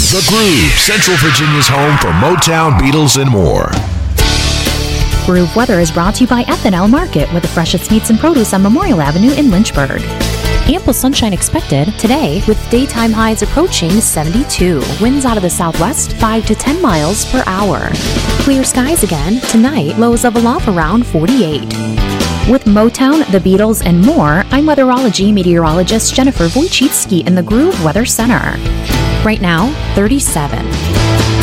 The Groove, Central Virginia's home for Motown, Beatles, and more. Groove Weather is brought to you by F&L Market with the freshest meats and produce on Memorial Avenue in Lynchburg. Ample sunshine expected today with daytime highs approaching 72. Winds out of the southwest 5 to 10 miles per hour. Clear skies again tonight, lows level off around 48. With Motown, the Beatles, and more, I'm weatherology meteorologist Jennifer Wojcicki in the Groove Weather Center. Right now, 37.